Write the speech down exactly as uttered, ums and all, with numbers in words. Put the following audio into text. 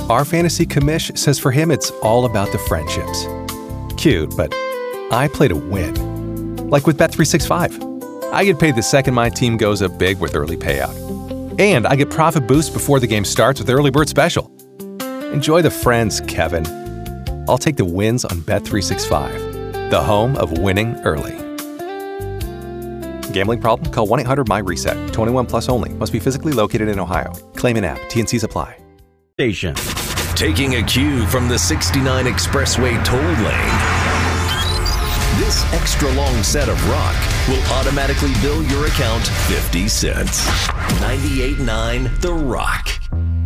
Our fantasy commish says for him it's all about the friendships. Cute, but I play to win. Like with Bet three sixty-five. I get paid the second my team goes up big with early payout. And I get profit boost before the game starts with Early Bird Special. Enjoy the friends, Kevin. I'll take the wins on Bet three sixty-five, the home of winning early. Gambling problem? Call one eight hundred M Y reset. twenty-one plus only. Must be physically located in Ohio. Claim in app. T N Cs apply. Station. Taking a cue from the sixty-nine Expressway toll lane. This extra long set of rock will automatically bill your account fifty cents. ninety-eight point nine The Rock.